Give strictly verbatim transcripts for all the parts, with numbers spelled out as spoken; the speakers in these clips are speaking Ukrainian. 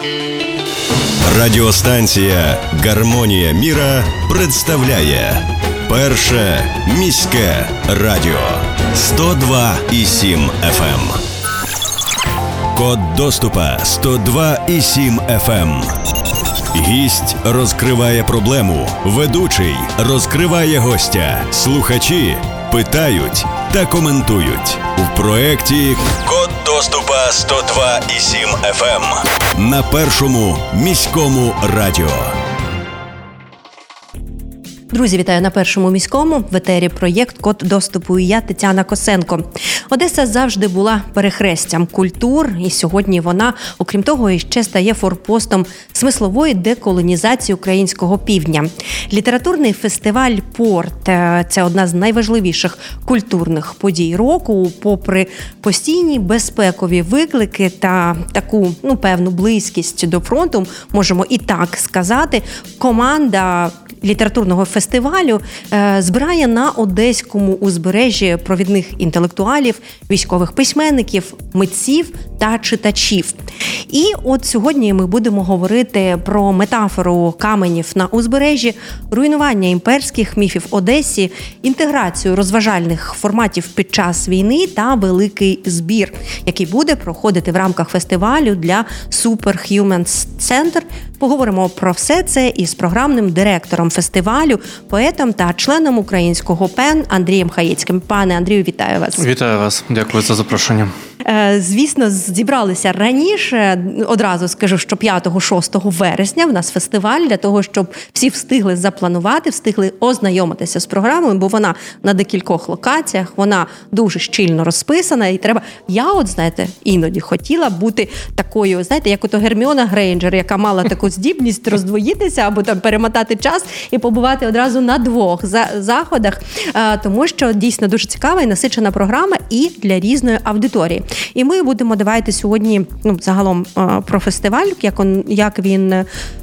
Радіостанція «Гармонія міра» представляє Перше міське радіо сто два і сім еф ем. Код доступа сто два і сім еф ем. Гість розкриває проблему, ведучий розкриває гостя, слухачі питають та коментують. В проєкті «Код доступа сто два і сім еф ем» на Першому міському радіо. Друзі, вітаю на Першому міському. В етері проєкт «Код доступу» і я, Тетяна Косенко. Одеса завжди була перехрестям культур, і сьогодні вона, окрім того, іще стає форпостом смислової деколонізації українського півдня. Літературний фестиваль «Порт» – це одна з найважливіших культурних подій року. Попри постійні безпекові виклики та таку, ну, певну близькість до фронту, можемо і так сказати, команда літературного фестивалю е, збирає на одеському узбережжі провідних інтелектуалів, військових письменників, митців та читачів. І от сьогодні ми будемо говорити про метафору каменів на узбережжі, руйнування імперських міфів Одесі, інтеграцію розважальних форматів під час війни та великий збір, який буде проходити в рамках фестивалю для Superhumans Center. Поговоримо про все це із програмним директором фестивалю, поетом та членом українського ПЕН Андрієм Хаєцьким. Пане Андрію, вітаю вас. Вітаю вас. Дякую за запрошення. Звісно, зібралися раніше, одразу скажу, що п'ятого-шостого вересня в нас фестиваль, для того, щоб всі встигли запланувати, встигли ознайомитися з програмою, бо вона на декількох локаціях, вона дуже щільно розписана, і треба... Я от, знаєте, іноді хотіла бути такою, знаєте, як ото Герміона Грейнджер, яка мала таку здібність роздвоїтися або там перемотати час і побувати одразу на двох заходах, тому що дійсно дуже цікава і насичена програма і для різної аудиторії. І ми будемо давайте сьогодні, ну, загалом про фестиваль, як, он, як він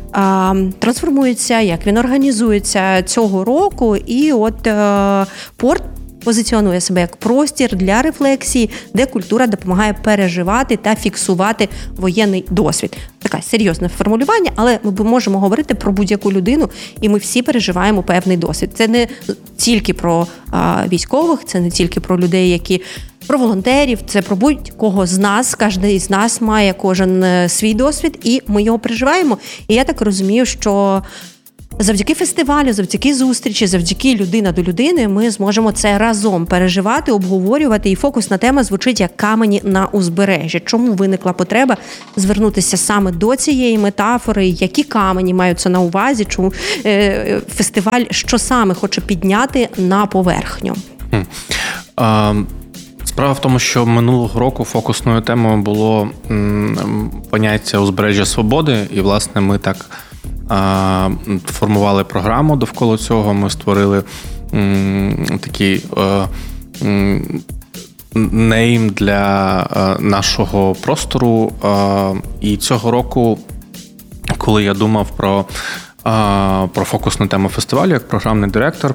а, трансформується, як він організується цього року. І от а, «Порт» позиціонує себе як простір для рефлексії, де культура допомагає переживати та фіксувати воєнний досвід. Таке серйозне формулювання, але ми можемо говорити про будь-яку людину, і ми всі переживаємо певний досвід. Це не тільки про а, військових, це не тільки про людей, які про волонтерів, це про будь-кого з нас, кожен із нас має кожен свій досвід, і ми його переживаємо. І я так розумію, що завдяки фестивалю, завдяки зустрічі, завдяки людина до людини ми зможемо це разом переживати, обговорювати, і фокусна тема звучить як камені на узбережжі. Чому виникла потреба звернутися саме до цієї метафори, які камені маються на увазі, чому е, фестиваль що саме хоче підняти на поверхню? Хм. А... Справа в тому, що минулого року фокусною темою було м, поняття узбережжя свободи, і, власне, ми так а, формували програму довкола цього. Ми створили м, такий а, м, нейм для а, нашого простору. А, і цього року, коли я думав про, а, про фокусну тему фестивалю як програмний директор,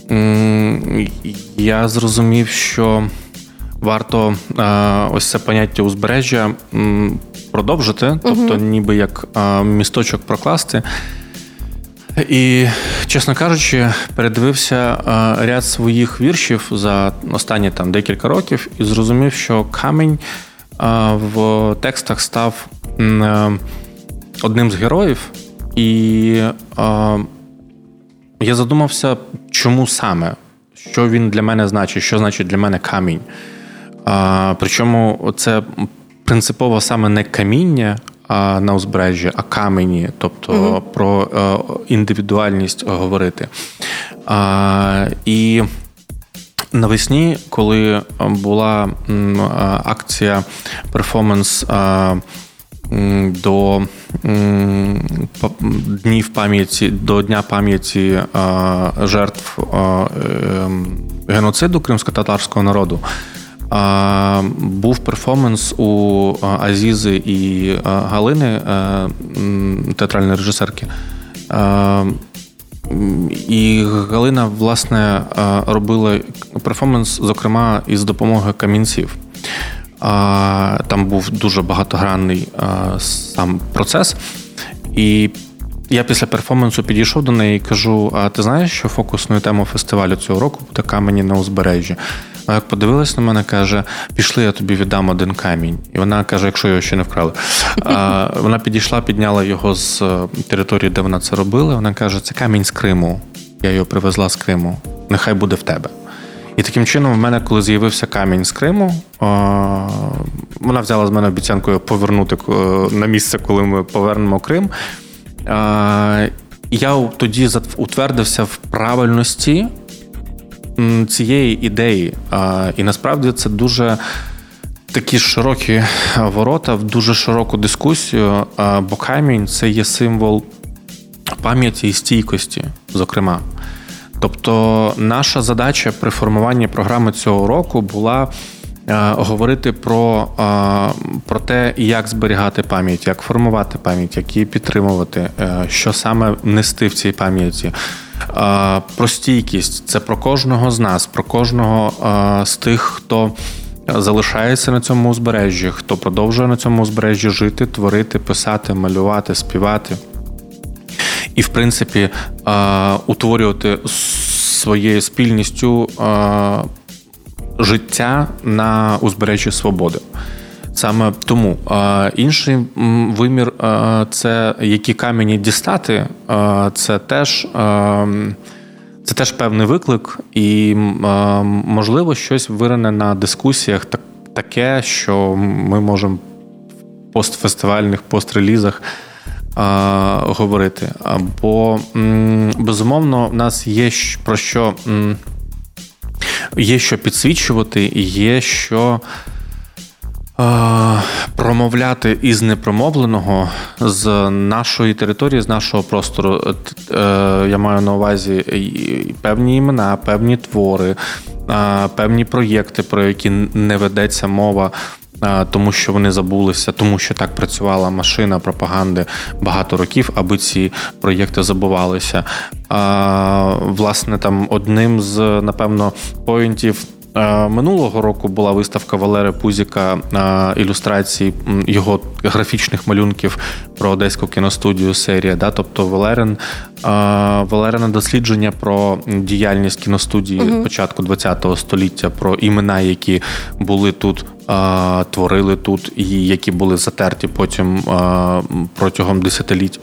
м, я зрозумів, що варто е, ось це поняття узбережжя м, продовжити, uh-huh. тобто ніби як е, місточок прокласти. І, чесно кажучи, передивився е, ряд своїх віршів за останні там декілька років і зрозумів, що камінь е, в текстах став е, одним з героїв. І е, я задумався, чому саме, що він для мене значить, що значить для мене камінь. А, причому це принципово саме не каміння а, на узбережжі, а камені, тобто mm-hmm. про а, індивідуальність говорити. А, і навесні, коли була м, акція перформанс а, м, до м, днів пам'яті, до Дня пам'яті а, жертв а, е, геноциду кримськотатарського народу, був перформанс у Азізи і Галини, театральної режисерки. І Галина, власне, робила перформанс, зокрема, із допомогою камінців. Там був дуже багатогранний сам процес. І я після перформансу підійшов до неї і кажу: а ти знаєш, що фокусною темою фестивалю цього року буде камені на узбережжі? Вона як подивилась на мене, каже: пішли, я тобі віддам один камінь. І вона каже, якщо його ще не вкрали. А, вона підійшла, підняла його з території, де вона це робила. Вона каже: це камінь з Криму. Я його привезла з Криму. Нехай буде в тебе. І таким чином в мене, коли з'явився камінь з Криму, вона взяла з мене обіцянку повернути на місце, коли ми повернемо Крим. Я тоді утвердився в правильності цієї ідеї. І насправді це дуже такі широкі ворота в дуже широку дискусію, бо камінь – це є символ пам'яті і стійкості, зокрема. Тобто наша задача при формуванні програми цього року була е, говорити про, е, про те, як зберігати пам'ять, як формувати пам'ять, як її підтримувати, е, що саме нести в цій пам'яті. Е, про стійкість – це про кожного з нас, про кожного е, з тих, хто залишається на цьому узбережжі, хто продовжує на цьому узбережжі жити, творити, писати, малювати, співати. І, в принципі, утворювати своєю спільністю життя на узбережжі свободи. Саме тому інший вимір – це які камені дістати, це теж, це теж певний виклик і, можливо, щось вирине на дискусіях таке, що ми можемо в постфестивальних, пострелізах говорити. Бо, безумовно, в нас є про що, є що підсвічувати і є що промовляти із непромовленого з нашої території, з нашого простору. Я маю на увазі певні імена, певні твори, певні проєкти, про які не ведеться мова, тому що вони забулися, тому що так працювала машина пропаганди багато років, аби ці проєкти забувалися. Власне, там одним з, напевно, поінтів минулого року була виставка Валери Пузіка ілюстрацій його графічних малюнків про Одеську кіностудію серія. Да? Тобто Валерин, Валерина дослідження про діяльність кіностудії uh-huh. початку ХХ століття, про імена, які були тут, творили тут і які були затерті потім протягом десятиліть.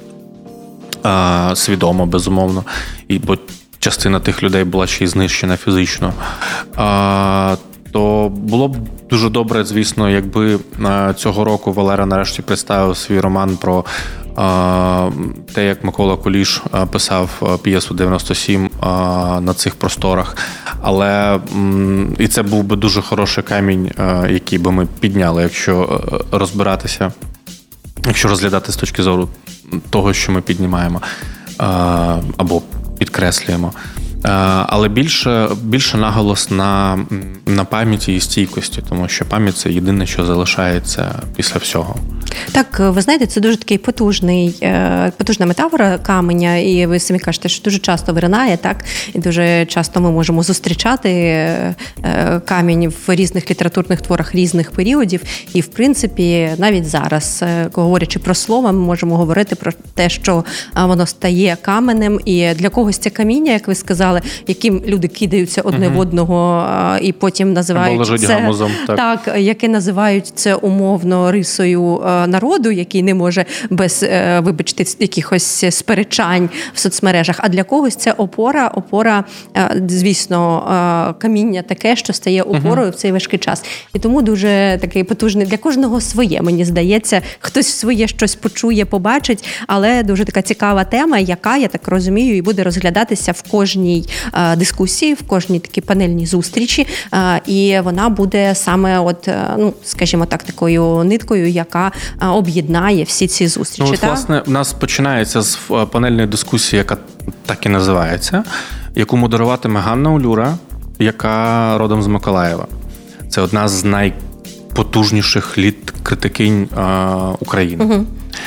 Свідомо, безумовно. І, бо частина тих людей була ще й знищена фізично. А, то було б дуже добре, звісно, якби цього року Валера нарешті представив свій роман про а, те, як Микола Куліш писав п'єсу дев'яносто сім а, на цих просторах. Але м, і це був би дуже хороший камінь, а, який би ми підняли, якщо розбиратися, якщо розглядати з точки зору того, що ми піднімаємо а, або підкреслюємо. Але більше, більше наголос на, на пам'яті і стійкості, тому що пам'ять – це єдине, що залишається після всього. Так, ви знаєте, це дуже такий потужний, потужна метафора каменя, і ви самі кажете, що дуже часто виринає, так? І дуже часто ми можемо зустрічати камінь в різних літературних творах різних періодів. І, в принципі, навіть зараз, говорячи про слово, ми можемо говорити про те, що воно стає каменем, і для когось це каміння, як ви сказали, яким люди кидаються одне угу. в одного і потім називають це, гамузом, так. так, яке називають це умовно рисою народу, який не може без, вибачте, якихось сперечань в соцмережах. А для когось це опора, опора, звісно, каміння таке, що стає опорою угу. в цей важкий час. І тому дуже такий потужний, для кожного своє, мені здається. Хтось своє щось почує, побачить, але дуже така цікава тема, яка, я так розумію, і буде розглядатися в кожній дискусії, в кожній такій панельній зустрічі. І вона буде саме, от, ну, скажімо так, такою ниткою, яка об'єднає всі ці зустрічі. Ну, от, власне, в нас починається з панельної дискусії, яка так і називається, яку модеруватиме Ганна Улюра, яка родом з Миколаєва. Це одна з найпотужніших літ-критикинь а, України. Угу.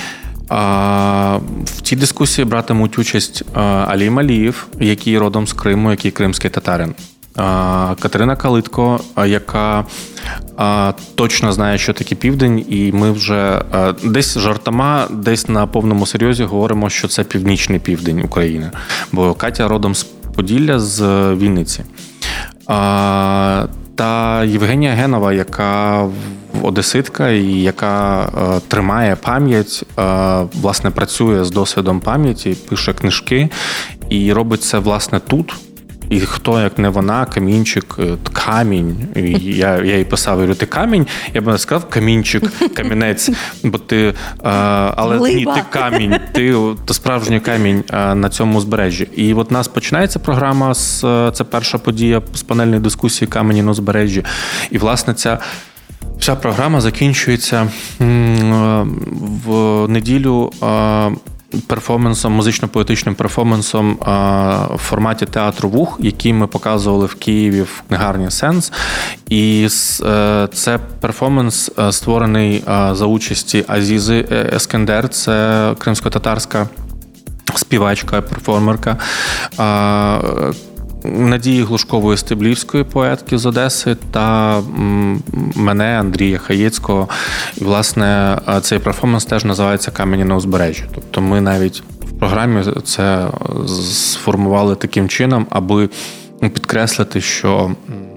А, в цій дискусії братимуть участь Алій Малієв, який родом з Криму, який кримський татарин. Катерина Калитко, яка точно знає, що таке Південь, і ми вже десь жартома, десь на повному серйозі говоримо, що це Північний Південь України. Бо Катя родом з Поділля, з Вінниці. Та Євгенія Генова, яка одеситка і яка е, тримає пам'ять, е, власне, працює з досвідом пам'яті, пише книжки і робить це, власне, тут. І хто, як не вона, камінчик, камінь. І я, я їй писав, говорю, ти камінь? Я б не сказав камінчик, камінець, бо ти, е, але Глиба. ні, ти камінь, ти то справжній камінь е, на цьому узбережжі. І от у нас починається програма, з, це перша подія з панельної дискусії «Камені на узбережжі». І, власне, ця вся програма закінчується м, в неділю е, перформансом, музично-поетичним перформансом в форматі театру «Вух», який ми показували в Києві в книгарні «Сенс». І це перформанс створений за участі Азізи Ескендер, це кримсько-татарська співачка, перформерка, Надії Глушкової Стеблівської, поетки з Одеси, та мене, Андрія Хаєцького. І, власне, цей перформанс теж називається «Камені на узбережжі». Тобто ми навіть в програмі це сформували таким чином, аби підкреслити, що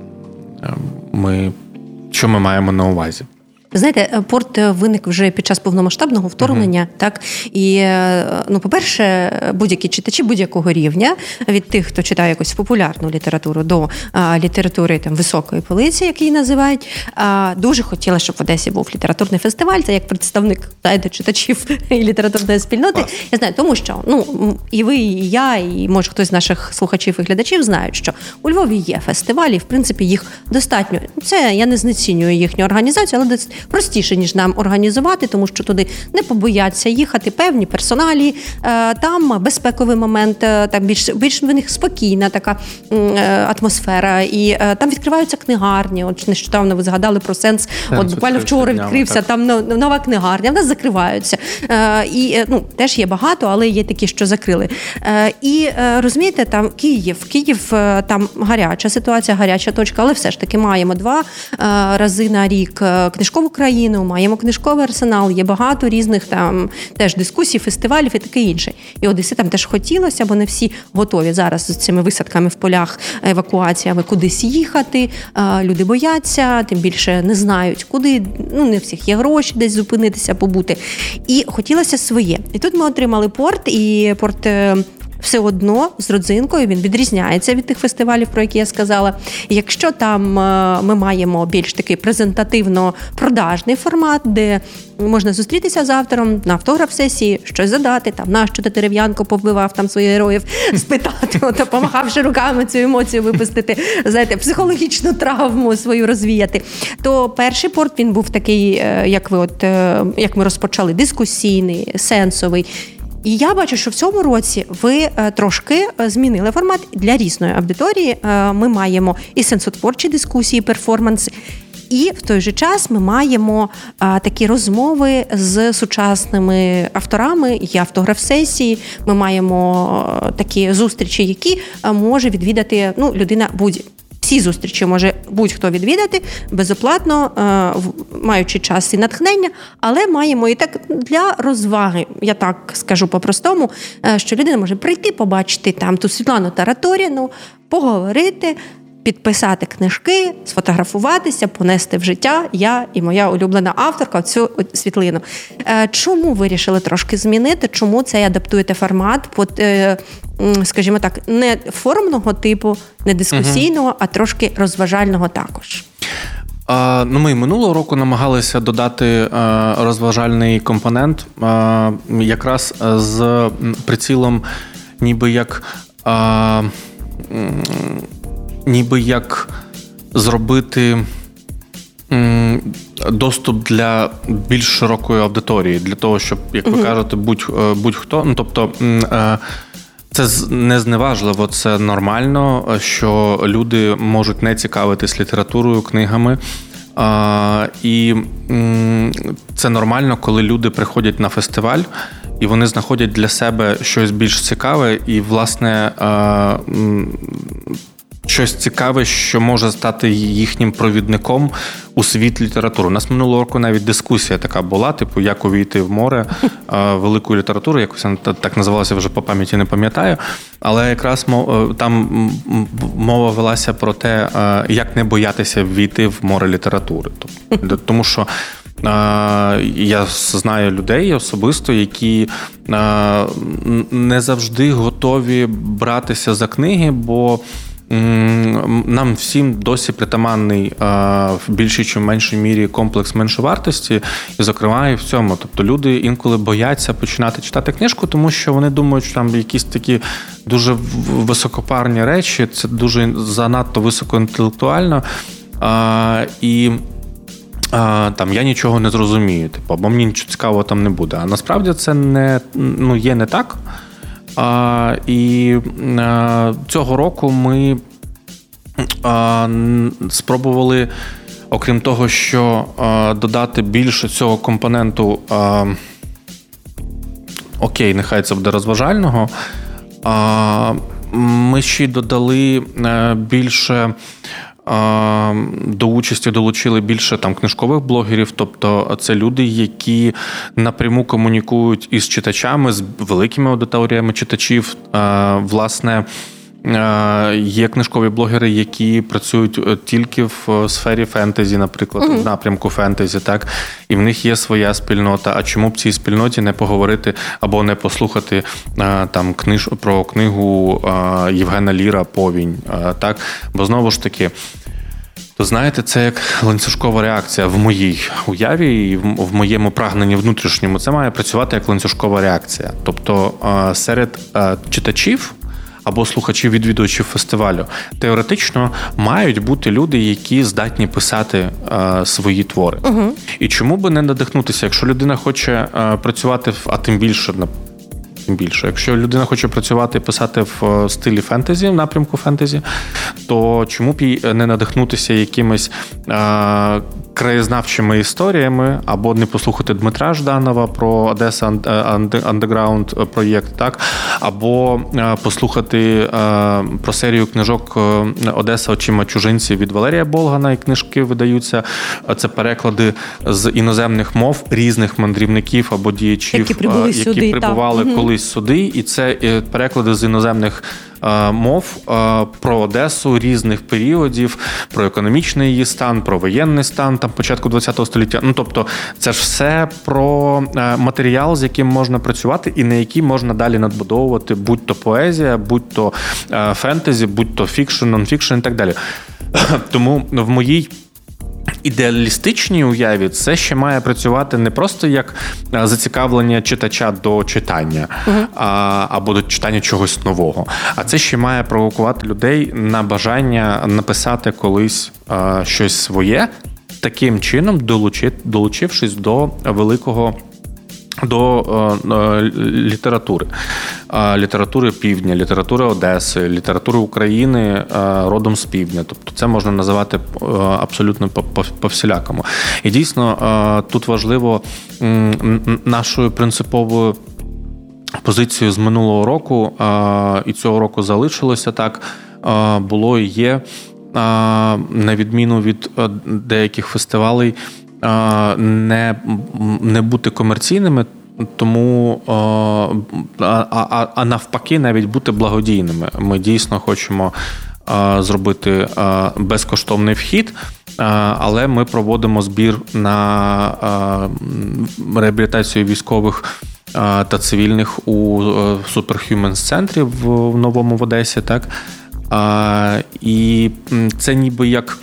ми, що ми маємо на увазі. Знаєте, порт виник вже під час повномасштабного вторгнення, uh-huh. так, і, ну, по-перше, будь-які читачі будь-якого рівня, від тих, хто читає якусь популярну літературу, до а, літератури там високої полиці, як її називають, а, дуже хотіла, щоб в Одесі був літературний фестиваль. Це як представник, знаєте, читачів і літературної спільноти. Клас. Я знаю, тому що, ну, і ви, і я, і, може, хтось з наших слухачів і глядачів знають, що у Львові є фестивалі, і, в принципі, їх достатньо. Це, я не знецінюю їхню організацію, але десь простіше, ніж нам організувати, тому що туди не побояться їхати певні персоналі, там безпековий момент, так більш, більш в них спокійна така атмосфера, і там відкриваються книгарні. От нещодавно ви згадали про «Сенс», от буквально вчора відкрився так. Там нова книгарня, в нас закриваються. І, ну, теж є багато, але є такі, що закрили. І, розумієте, там Київ, Київ, там гаряча ситуація, гаряча точка, але все ж таки маємо два рази на рік книжкову країну, маємо книжковий арсенал, є багато різних там теж дискусій, фестивалів і таке інше. І одеситам теж хотілося, бо не всі готові зараз з цими висадками в полях, евакуаціями кудись їхати. Люди бояться, тим більше не знають, куди, ну, не всіх є гроші десь зупинитися, побути. І хотілося своє. І тут ми отримали порт, і порт все одно з родзинкою, він відрізняється від тих фестивалів, про які я сказала. І якщо там ми маємо більш такий презентативно-продажний формат, де можна зустрітися з автором на автограф-сесії, щось задати, там, нащо ти дерев'янко повбивав там своїх героїв, спитати, от, помахавши руками цю емоцію випустити, знаєте, психологічну травму свою розвіяти, то перший порт, він був такий, як ви от, як ми розпочали, дискусійний, сенсовий. І я бачу, що в цьому році ви трошки змінили формат для різної аудиторії. Ми маємо і сенсотворчі дискусії, перформанси, і в той же час ми маємо а, такі розмови з сучасними авторами, є автограф-сесії, ми маємо а, такі зустрічі, які а, може відвідати, ну, людина будь Всі зустрічі може будь-хто відвідати безоплатно, маючи час і натхнення, але маємо і так для розваги, я так скажу по-простому, що людина може прийти, побачити там ту Світлану Тараторіну, поговорити, підписати книжки, сфотографуватися, понести в життя я і моя улюблена авторка цю світлину. Чому ви вирішили трошки змінити? Чому цей адаптуєте формат, скажімо так, не форумного типу, не дискусійного, угу. а трошки розважального також? А, ну, ми минулого року намагалися додати а, розважальний компонент, а, якраз з прицілом ніби як а, ніби як зробити м, доступ для більш широкої аудиторії, для того, щоб, як ви угу. кажете, будь, будь-хто, ну, тобто м, е, це не зневажливо, це нормально, що люди можуть не цікавитись літературою, книгами. А, і м, це нормально, коли люди приходять на фестиваль і вони знаходять для себе щось більш цікаве і, власне, а, м, щось цікаве, що може стати їхнім провідником у світ літератури. У нас минулого року навіть дискусія така була, типу, як увійти в море великої літератури, якось вона так називалася, вже по пам'яті не пам'ятаю, але якраз там мова велася про те, як не боятися ввійти в море літератури. Тому що я знаю людей особисто, які не завжди готові братися за книги, бо нам всім досі притаманний в більшій чи меншій мірі комплекс меншовартості, і, зокрема, і в цьому. Тобто люди інколи бояться починати читати книжку, тому що вони думають, що там якісь такі дуже високопарні речі, це дуже занадто високоінтелектуально, і там я нічого не зрозумію, типу, або мені нічого цікавого там не буде. А насправді це не, ну, є не так. А, і а, цього року ми а, спробували, окрім того, що а, додати більше цього компоненту, а, окей, нехай це буде розважального, а, ми ще й додали а, більше до участі долучили більше там книжкових блогерів, тобто це люди, які напряму комунікують із читачами, з великими аудиторіями читачів. Власне, є книжкові блогери, які працюють тільки в сфері фентезі, наприклад, uh-huh. в напрямку фентезі, так, і в них є своя спільнота. А чому б цій спільноті не поговорити або не послухати там книж про книгу Євгена Ліра «Повінь», так? Бо знову ж таки, то знаєте, це як ланцюжкова реакція в моїй уяві і в моєму прагненні внутрішньому. Це має працювати як ланцюжкова реакція. Тобто серед читачів або слухачів-відвідувачів фестивалю теоретично мають бути люди, які здатні писати е, свої твори. Угу. І чому би не надихнутися, якщо людина хоче е, працювати, в, а тим більше, тим більше, якщо людина хоче працювати і писати в стилі фентезі, в напрямку фентезі, то чому б їй не надихнутися якимись е, краєзнавчими історіями, або не послухати Дмитра Жданова про Одеса Андеграунд проєкт, так? Або послухати про серію книжок Одеса очима чужинців від Валерія Болгана, і книжки видаються. Це переклади з іноземних мов різних мандрівників або діячів, які, прибули які сюди, прибували так. колись сюди. І це переклади з іноземних мов про Одесу різних періодів, про економічний її стан, про воєнний стан там початку ХХ століття. Ну, тобто, це ж все про матеріал, з яким можна працювати і на який можна далі надбудовувати будь-то поезія, будь-то фентезі, будь-то фікшн, нонфікшн і так далі. Тому в моїй ідеалістичній уяві це ще має працювати не просто як зацікавлення читача до читання, uh-huh. а, або до читання чогось нового, а це ще має провокувати людей на бажання написати колись а, щось своє, таким чином долучи, долучившись до великого до е, літератури. Е, літератури Півдня, літератури Одеси, літератури України е, родом з Півдня. Тобто це можна називати е, абсолютно по-всілякому. І дійсно е, тут важливо м, нашою принциповою позицією з минулого року е, і цього року залишилося так, е, було і є, е, на відміну від е, деяких фестивалей, Не, не бути комерційними, тому а, а, а навпаки навіть бути благодійними. Ми дійсно хочемо а, зробити а, безкоштовний вхід, а, але ми проводимо збір на а, реабілітацію військових а, та цивільних у Superhumans центрі в, в Новому в Одесі, так? А, і це ніби як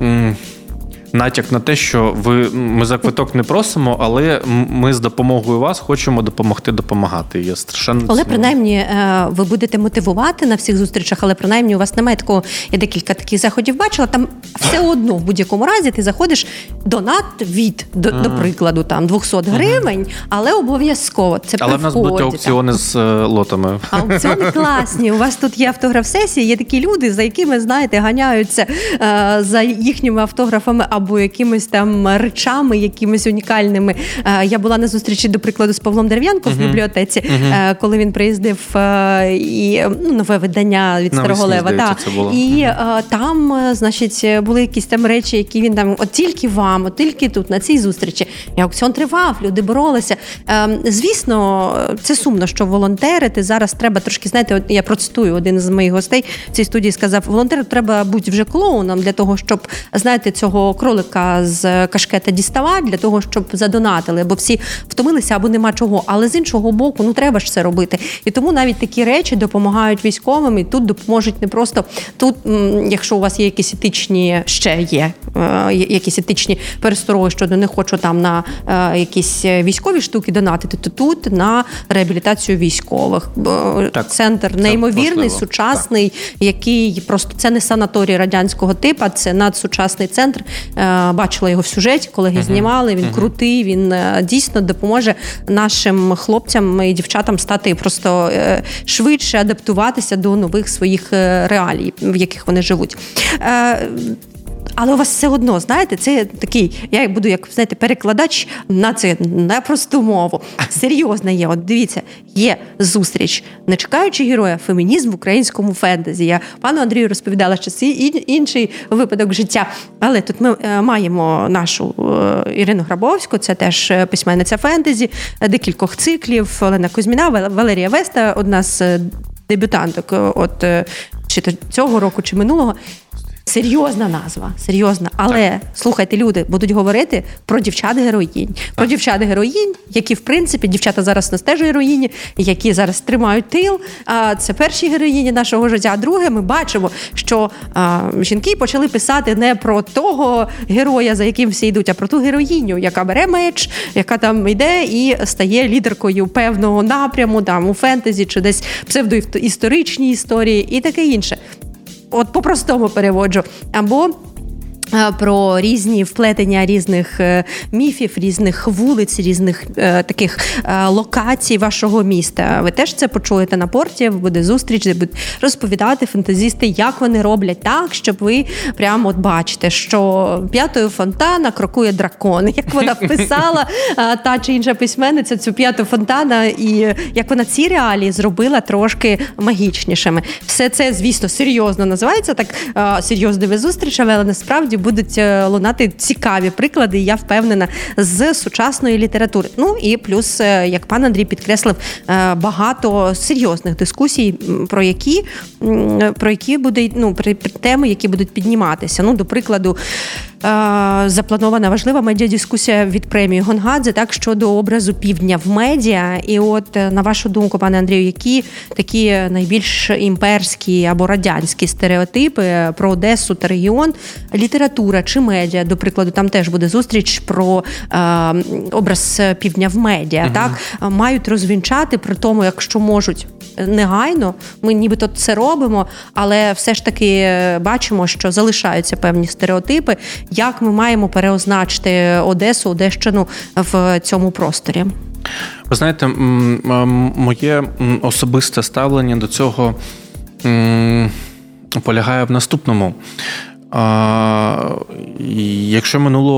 натяк на те, що ви, ми за квиток не просимо, але ми з допомогою вас хочемо допомогти допомагати. Я страшенно але принаймні ви будете мотивувати на всіх зустрічах, але принаймні у вас немає такого, я декілька таких заходів бачила, там все одно в будь-якому разі ти заходиш донат від, до, ага. до прикладу, там двісті гривень, але обов'язково це але при вході. Але в нас будуть аукціони з лотами. Аукціони класні. У вас тут є автограф-сесії, є такі люди, за якими, знаєте, ганяються за їхніми автографами або якимось там речами, якимись унікальними. Я була на зустрічі, до прикладу, з Павлом Дерев'янко uh-huh. в бібліотеці, uh-huh. коли він приїздив, і ну, нове видання від Старого Лева. Да. І uh-huh. там, значить, були якісь там речі, які він там, от тільки вам, от тільки тут, на цій зустрічі. І аукціон тривав, люди боролися. Звісно, це сумно, що волонтерити. Зараз треба трошки, знаєте, от я процитую, один з моїх гостей в цій студії сказав, волонтеру треба бути вже клоуном для того, щоб, знаєте, цього кролика з кашкета діставати, для того, щоб задонатили, бо всі втомилися або нема чого. Але з іншого боку, ну треба ж це робити. І тому навіть такі речі допомагають військовим, і тут допоможуть не просто, тут, якщо у вас є якісь етичні, ще є, якісь етичні перестороги, що не хочу там на якісь військові штуки донатити, то тут на реабілітацію військових. Так, центр неймовірний, важливо. Сучасний, так. який просто, це не санаторій радянського типу, це надсучасний центр. Бачила його в сюжеті, колеги uh-huh. знімали, він uh-huh. крутий, він дійсно допоможе нашим хлопцям і дівчатам стати просто швидше адаптуватися до нових своїх реалій, в яких вони живуть. Але у вас все одно, знаєте, це такий, я буду, як, знаєте, перекладач на це, на просту мову. Серйозно є. От дивіться, є зустріч, не чекаючи героя, фемінізм в українському фентезі. Я пану Андрію розповідала, що це інший випадок життя. Але тут ми маємо нашу Ірину Грабовську, це теж письменниця фентезі, декількох циклів, Олена Кузьміна, Валерія Веста, одна з дебютанток от чи то цього року, чи минулого. Серйозна назва, серйозна. Але, так. слухайте, люди будуть говорити про дівчат-героїнь. Про дівчат-героїнь, які, в принципі, дівчата зараз у нас теж героїні, які зараз тримають тил. А це перші героїні нашого життя. А друге, ми бачимо, що а, жінки почали писати не про того героя, за яким всі йдуть, а про ту героїню, яка бере меч, яка там йде і стає лідеркою певного напряму, там, у фентезі, чи десь псевдоісторичній історії і таке інше. От по-простому переводжу. Або про різні вплетення різних міфів, різних вулиць, різних е, таких е, локацій вашого міста. Ви теж це почуєте на порті, буде зустріч, де будуть розповідати фантазісти, як вони роблять так, щоб ви прямо от бачите, що п'ятою фонтана крокує дракон. Як вона вписала, е, та чи інша письменниця, цю п'яту фонтана, і як вона ці реалії зробила трошки магічнішими. Все це, звісно, серйозно називається, так е, серйозними зустрічами, але насправді будуть лунати цікаві приклади, я впевнена, з сучасної літератури. Ну і плюс, як пан Андрій підкреслив, багато серйозних дискусій, про які, про які буде, ну, про теми, які будуть підніматися. Ну, до прикладу, запланована важлива медіадискусія від премії Гонгадзе, так, щодо образу півдня в медіа. І от, на вашу думку, пане Андрію, які такі найбільш імперські або радянські стереотипи про Одесу та регіон, література чи медіа, до прикладу, там теж буде зустріч про е, образ півдня в медіа, угу. так, мають розвінчати, при тому, якщо можуть негайно, ми нібито це робимо, але все ж таки бачимо, що залишаються певні стереотипи, як ми маємо переозначити Одесу, Одещину в цьому просторі. Ви знаєте, моє особисте ставлення до цього полягає в наступному. Якщо минулого